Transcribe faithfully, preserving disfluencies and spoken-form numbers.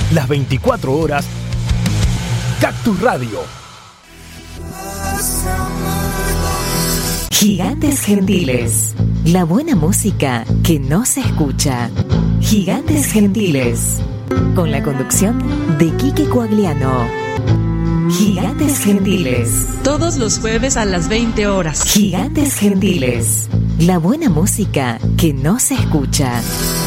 las veinticuatro horas. Cactus Radio. Gigantes Gentiles, la buena música que no se escucha. Gigantes Gentiles, con la conducción de Quique Coagliano. Gigantes Gentiles, todos los jueves a las veinte horas. Gigantes Gentiles, la buena música que no se escucha.